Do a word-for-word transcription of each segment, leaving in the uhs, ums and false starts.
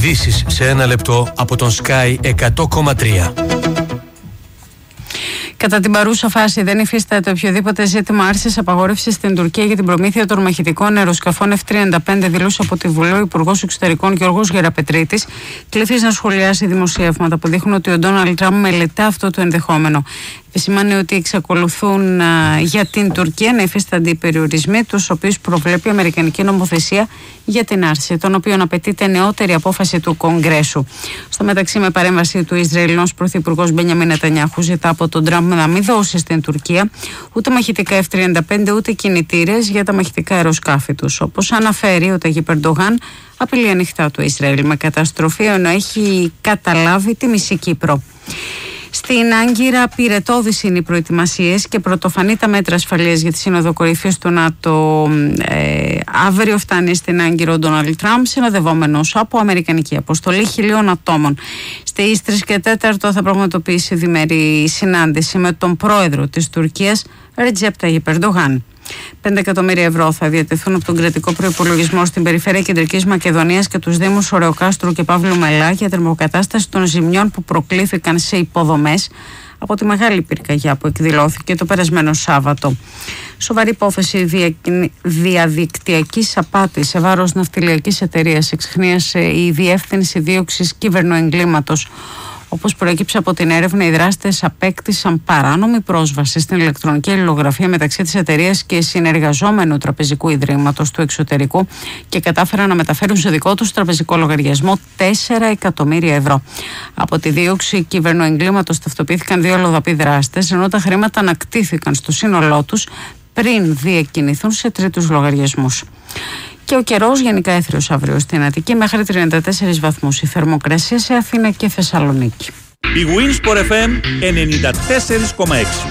Ειδήσεις σε ένα λεπτό από τον Sky εκατό κόμμα τρία. Κατά την παρούσα φάση δεν υφίσταται οποιοδήποτε ζήτημα άρσης απαγόρευσης στην Τουρκία για την προμήθεια των μαχητικών αεροσκαφών εφ τριάντα πέντε, δήλωσε από τη Βουλή ο Υπουργός Εξωτερικών Γιώργος Γεραπετρίτης, κληθής να σχολιάσει δημοσιεύματα που δείχνουν ότι ο Ντόναλντ Τραμπ μελετά αυτό το ενδεχόμενο. Επισημάνει ότι εξακολουθούν α, για την Τουρκία να υφίστανται οι περιορισμοί, τους οποίους προβλέπει η Αμερικανική νομοθεσία για την άρση, των οποίων απαιτείται νεότερη απόφαση του Κογκρέσου. Στο μεταξύ, με παρέμβαση του Ισραηλινός Πρωθυπουργός Μπενιαμίν Νετανιάχου, ζητά από τον Τραμπ να μην δώσει στην Τουρκία ούτε μαχητικά εφ τριάντα πέντε ούτε κινητήρες για τα μαχητικά αεροσκάφη τους. Όπως αναφέρει ο Ταγιπ Ερντογάν, απειλεί ανοιχτά το Ισραήλ με καταστροφή, ενώ έχει καταλάβει τη μισή Κύπρο. Στην Άγκυρα πυρετώδεις είναι οι προετοιμασίες και πρωτοφανή τα μέτρα ασφαλείας για τη Σύνοδο Κορυφής του ΝΑΤΟ. Ε, αύριο φτάνει στην Άγκυρα ο Ντόναλντ Τραμπ, συνοδευόμενος από αμερικανική αποστολή χιλίων ατόμων. Στις τρεις και τέταρτο θα πραγματοποιήσει διμερή συνάντηση με τον πρόεδρο της Τουρκίας, Ρετζέπ Ταγιπ Ερντογάν. πέντε εκατομμύρια ευρώ θα διατεθούν από τον κρατικό προϋπολογισμό στην περιφέρεια Κεντρικής Μακεδονίας και τους Δήμους Ωρεοκάστρου και Παύλου Μελά για θερμοκατάσταση των ζημιών που προκλήθηκαν σε υποδομές από τη μεγάλη πυρκαγιά που εκδηλώθηκε το περασμένο Σάββατο. Σοβαρή υπόθεση διαδικτυακής απάτης σε βάρος ναυτιλιακής εταιρείας εξιχνίασε η Διεύθυνση Δίωξης Κυβερνοεγκλήματος. Όπως προέκυψε από την έρευνα, οι δράστες απέκτησαν παράνομη πρόσβαση στην ηλεκτρονική αλληλογραφία μεταξύ της εταιρείας και συνεργαζόμενου τραπεζικού ιδρύματος του εξωτερικού και κατάφεραν να μεταφέρουν σε δικό τους τραπεζικό λογαριασμό τέσσερα εκατομμύρια ευρώ. Από τη δίωξη κυβερνοεγκλήματος ταυτοποιήθηκαν δύο αλλοδαποί δράστες, ενώ τα χρήματα ανακτήθηκαν στο σύνολό τους πριν διακινηθούν σε τρίτους λογαριασμούς. Και ο καιρός γενικά έθριος αύριο στην Αττική μέχρι τριάντα τέσσερις βαθμούς η θερμοκρασία σε Αθήνα και Θεσσαλονίκη. Η Winsport εφ εμ ενενήντα τέσσερα κόμμα έξι.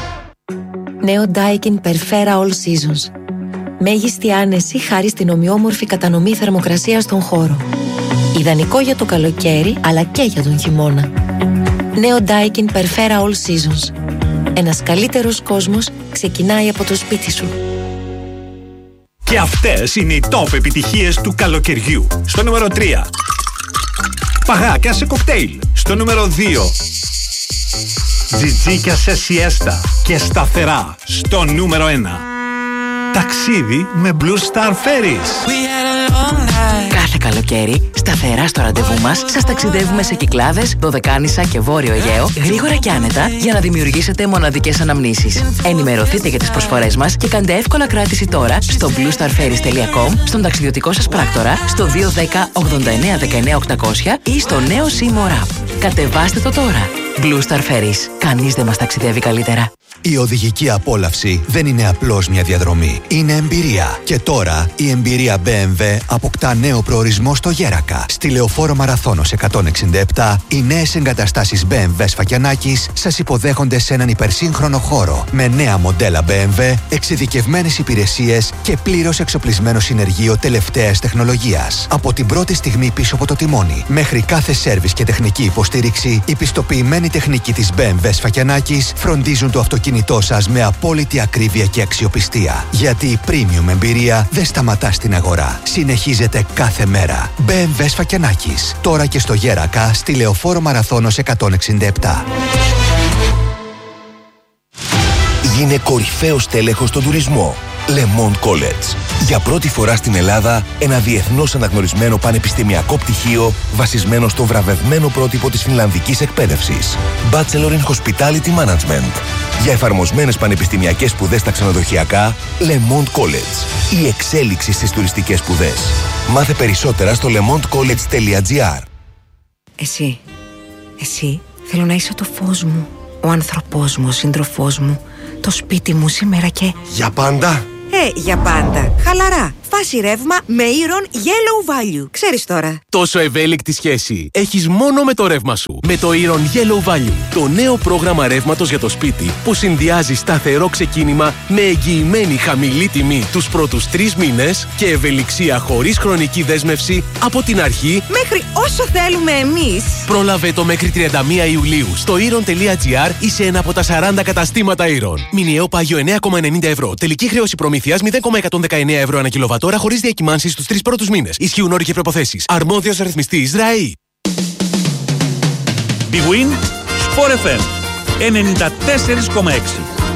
Νέο Daikin Perfera All Seasons. Μέγιστη άνεση χάρη στην ομοιόμορφη κατανομή θερμοκρασίας στον χώρο. Ιδανικό για το καλοκαίρι αλλά και για τον χειμώνα. Νέο Daikin Perfera All Seasons. Ένας καλύτερος κόσμος ξεκινάει από το σπίτι σου. Και αυτές είναι οι top επιτυχίες του καλοκαιριού. Στο νούμερο τρία. Παγάκια σε κοκτέιλ. Στο νούμερο δύο. Τζιτζίκια σε σιέστα και σταθερά. Στο νούμερο ένα. Ταξίδι με Blue Star Ferries. Κάθε καλοκαίρι, σταθερά στο ραντεβού μας, σας ταξιδεύουμε σε Κυκλάδες, Δωδεκάνησα και Βόρειο Αιγαίο, γρήγορα και άνετα, για να δημιουργήσετε μοναδικές αναμνήσεις. Ενημερωθείτε για τις προσφορές μας και κάντε εύκολα κράτηση τώρα στο blue star ferries τελεία com, στον ταξιδιωτικό σας πράκτορα, στο δύο ένα μηδέν ογδόντα εννέα δεκαεννέα οκτακόσια ή στο νέο Seymour App. Κατεβάστε το τώρα. Blue Star Ferries. Κανείς δεν μας ταξιδεύει καλύτερα. Η οδηγική απόλαυση δεν είναι απλώς μια διαδρομή. Είναι εμπειρία. Και τώρα η εμπειρία μπι εμ ντάμπλιου αποκτά νέο προορισμό στο Γέρακα. Στη Λεωφόρο Μαραθώνος εκατόν εξήντα επτά, οι νέες εγκαταστάσεις μπι εμ ντάμπλιου Σφακιανάκης σας υποδέχονται σε έναν υπερσύγχρονο χώρο. Με νέα μοντέλα μπι εμ ντάμπλιου, εξειδικευμένες υπηρεσίες και πλήρως εξοπλισμένο συνεργείο τελευταίας τεχνολογίας. Από την πρώτη στιγμή πίσω από το τιμόνι, μέχρι κάθε σέρβις και τεχνική υποστήριξη, η πιστοποιημένη τεχνική της μπι εμ ντάμπλιου Σφακιανάκης φροντίζουν το αυτοκίνητό σας με απόλυτη ακρίβεια και αξιοπιστία. Γιατί η premium εμπειρία δεν σταματά στην αγορά. Συνεχίζεται κάθε μέρα. μπι εμ ντάμπλιου Σφακιανάκης. Τώρα και στο Γέρακα, στη Λεωφόρο Μαραθώνος εκατόν εξήντα επτά. Γίνε κορυφαίος τέλεχος στον τουρισμό. Le Monde College. Για πρώτη φορά στην Ελλάδα, ένα διεθνώς αναγνωρισμένο πανεπιστημιακό πτυχίο βασισμένο στο βραβευμένο πρότυπο της φινλανδικής εκπαίδευσης. Bachelor in Hospitality Management. Για εφαρμοσμένες πανεπιστημιακές σπουδές στα ξενοδοχειακά, Le Monde College. Η εξέλιξη στις τουριστικές σπουδές. Μάθε περισσότερα στο le monde college τελεία gr. Εσύ, εσύ θέλω να είσαι το φως μου, ο άνθρωπός μου, ο σύντροφός μου, το σπίτι μου σήμερα και... Για πάντα! Ε, για πάντα. Χαλαρά. Φάση ρεύμα με Iron Yellow Value. Ξέρεις τώρα. Τόσο ευέλικτη σχέση έχεις μόνο με το ρεύμα σου. Με το Iron Yellow Value. Το νέο πρόγραμμα ρεύματος για το σπίτι που συνδυάζει σταθερό ξεκίνημα με εγγυημένη χαμηλή τιμή τους πρώτους τρεις μήνες και ευελιξία χωρίς χρονική δέσμευση από την αρχή μέχρι όσο θέλουμε εμείς. Πρόλαβε το μέχρι τριάντα μία Ιουλίου στο iron τελεία gr ή σε ένα από τα σαράντα καταστήματα Iron. Μηνιαίο πάγιο εννέα κόμμα ενενήντα ευρώ. Τελική χρέωση προμήθειας μηδέν κόμμα εκατόν δεκαεννέα ευρώ ανά κιλοβατόρα χωρίς διακυμάνσεις στους τρεις πρώτους μήνες. Ισχύουν όροι και προϋποθέσεις. Αρμόδιος ρυθμιστής ΡΑΗ. Big Win, Sport εφ εμ ενενήντα τέσσερα κόμμα έξι.